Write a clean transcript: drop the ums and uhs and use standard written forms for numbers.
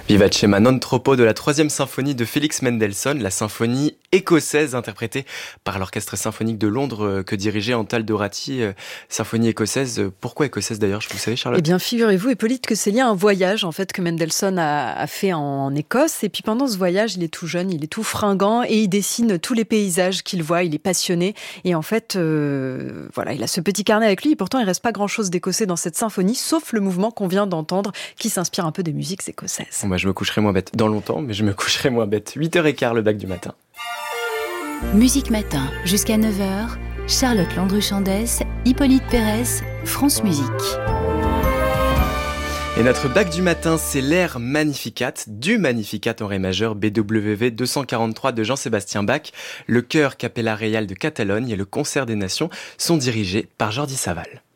Vivace ma non troppo de la 3e symphonie de Félix Mendelssohn, la symphonie écossaise interprétée par l'Orchestre symphonique de Londres que dirigeait Antal Dorati. Symphonie écossaise, pourquoi écossaise d'ailleurs, vous savez Charlotte? Eh bien figurez-vous Hippolyte que c'est lié à un voyage en fait que Mendelssohn a fait en Écosse, et puis pendant ce voyage il est tout jeune, il est tout fringant et il dessine tous les paysages qu'il voit, il est passionné et en fait voilà, il a ce petit carnet avec lui et pourtant il reste pas grand chose d'écossais dans cette symphonie sauf le mouvement qu'on vient d'entendre qui s'inspire un peu des musiques écossaises. Bon, je me coucherai moins bête dans longtemps, mais je me coucherai moins bête. 8h15 le bac du matin. Musique Matin, jusqu'à 9h, Charlotte Landru-Chandès, Hippolyte Pérez, France Musique. Et notre bac du matin, c'est l'air Magnificat, du Magnificat en ré majeur BWV 243 de Jean-Sébastien Bach. Le chœur Capella Reial de Catalogne et le Concert des Nations sont dirigés par Jordi Savall.